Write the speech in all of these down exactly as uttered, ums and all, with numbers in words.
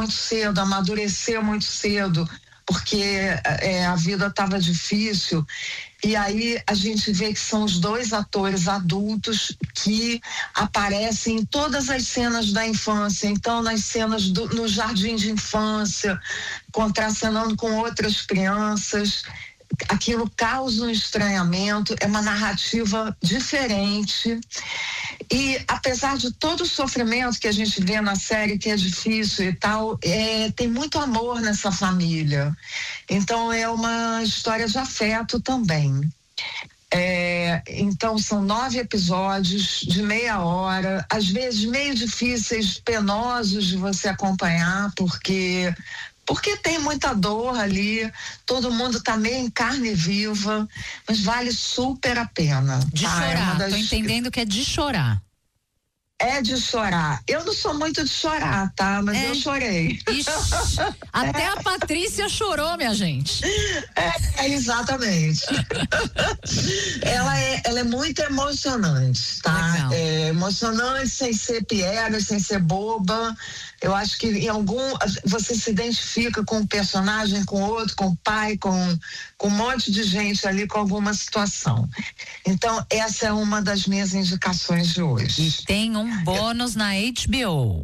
muito cedo, amadurecer muito cedo, porque é, a vida estava difícil. E aí a gente vê que são os dois atores adultos que aparecem em todas as cenas da infância. Então, nas cenas do, no jardim de infância, contracenando com outras crianças, aquilo causa um estranhamento, é uma narrativa diferente. E apesar de todo o sofrimento que a gente vê na série, que é difícil e tal, é, tem muito amor nessa família. Então é uma história de afeto também. É, então são nove episódios de meia hora, às vezes meio difíceis, penosos de você acompanhar, porque porque tem muita dor ali, todo mundo tá meio em carne viva, mas vale super a pena. De tá? chorar, é das... tô entendendo que é de chorar. É de chorar. Eu não sou muito de chorar, tá? Mas é. eu chorei. Ixi, até é. a Patrícia chorou, minha gente. É, exatamente. ela, é, ela é muito emocionante, tá? É emocionante sem ser piegas, sem ser boba. Eu acho que em algum você se identifica com um personagem, com outro, com o pai, com, com um monte de gente ali com alguma situação. Então, essa é uma das minhas indicações de hoje. E tem um bônus na H B O.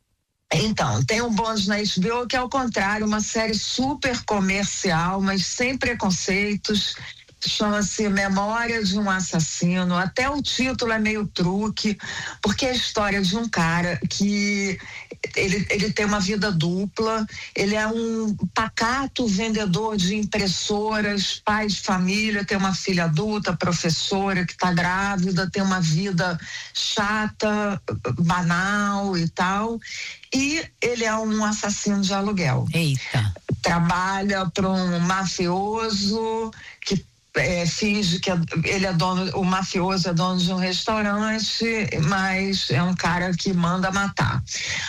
Então, tem um bônus na H B O que é ao contrário, uma série super comercial, mas sem preconceitos. Chama-se Memória de um Assassino. Até o título é meio truque, porque é a história de um cara que ele, ele tem uma vida dupla. Ele é um pacato vendedor de impressoras, pai de família, tem uma filha adulta, professora que está grávida, tem uma vida chata, banal e tal. E ele é um assassino de aluguel. Eita. Trabalha para um mafioso que É, finge que ele é dono, o mafioso é dono de um restaurante, mas é um cara que manda matar.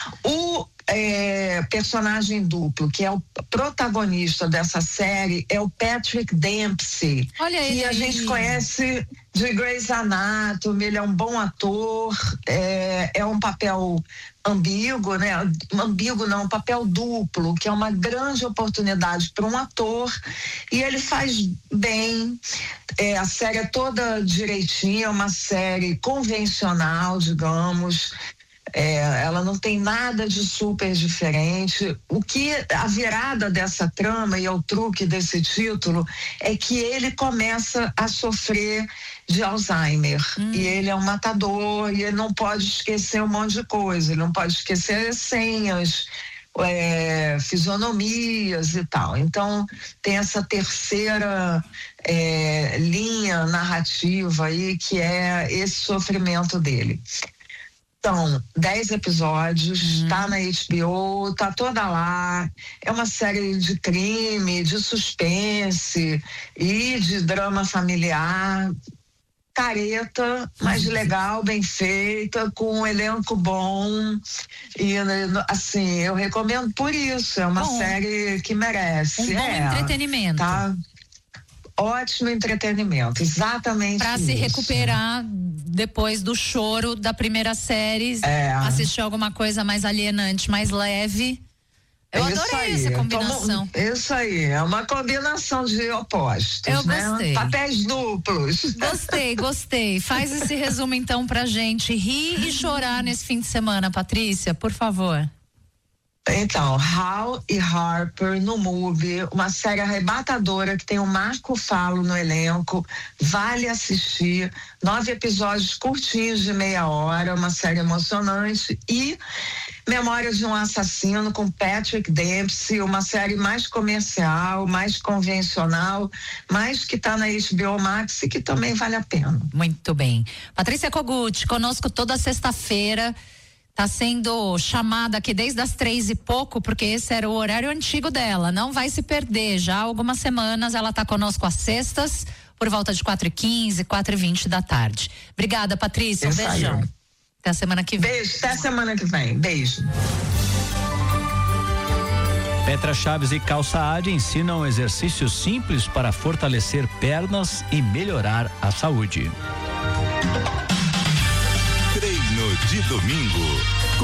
O é, personagem duplo, que é o protagonista dessa série, é o Patrick Dempsey. Olha que ele. a gente conhece de Grey's Anatomy. Ele é um bom ator, é, é um papel ambíguo, né? Ambíguo não, um papel duplo, que é uma grande oportunidade para um ator, e ele faz bem. É, a série é toda direitinha, é uma série convencional, digamos. É, ela não tem nada de super diferente. O que a virada dessa trama e o truque desse título é que ele começa a sofrer de Alzheimer. Hum. E ele é um matador e ele não pode esquecer um monte de coisa. Ele não pode esquecer senhas, é, fisionomias e tal. Então tem essa terceira é, linha narrativa aí, que é esse sofrimento dele. São dez episódios, hum. tá na H B O, tá toda lá. É uma série de crime, de suspense e de drama familiar. Careta, mas legal, bem feita, com um elenco bom. E assim, eu recomendo por isso. É uma bom. série que merece. Um bom é, entretenimento. Tá? Ótimo entretenimento, exatamente. Pra se recuperar depois do choro da primeira série, é. assistir alguma coisa mais alienante, mais leve. Eu isso adorei aí. essa combinação. Tomo, isso aí, é uma combinação de opostos. Eu né? gostei. Papéis duplos. Gostei, gostei. Faz esse resumo então pra gente rir e chorar nesse fim de semana, Patrícia, por favor. Então, Hal e Harper no MUBI, uma série arrebatadora que tem o Marco Falo no elenco, vale assistir, nove episódios curtinhos de meia hora, uma série emocionante. E Memória de um Assassino com Patrick Dempsey, uma série mais comercial, mais convencional, mas que está na H B O Max e que também vale a pena. Muito bem. Patrícia Kogut, conosco toda sexta-feira. Tá sendo chamada aqui desde as três e pouco, porque esse era o horário antigo dela. Não vai se perder. Já há algumas semanas ela tá conosco às sextas, por volta de quatro e quinze, quatro e vinte da tarde. Obrigada, Patrícia. Um beijão. Até a semana que vem. Beijo, até a semana que vem. Beijo. Petra Chaves e Calça Ade ensinam exercícios simples para fortalecer pernas e melhorar a saúde. Treino de domingo.